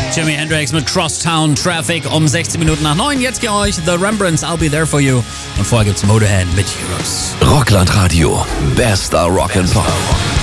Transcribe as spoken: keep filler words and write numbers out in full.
Jimi Hendrix mit Crosstown Traffic um sechzehn Minuten nach neun. Jetzt für euch The Rembrandts, I'll Be There For You. Und vorher gibt's Motorhead mit Heroes. Rockland Radio, bester Rock'n'Pop.